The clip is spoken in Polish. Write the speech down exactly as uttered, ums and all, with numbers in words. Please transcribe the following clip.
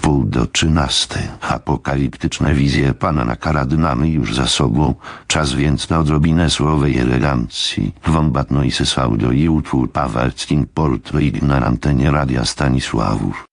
Wpół do trzynastej. Apokaliptyczne wizje pana Karadynamy już za sobą. Czas więc na odrobinę słowej elegancji. Wombat Noises Audio i utwór Pawelckin Portrait na antenie Radia Stanisławów.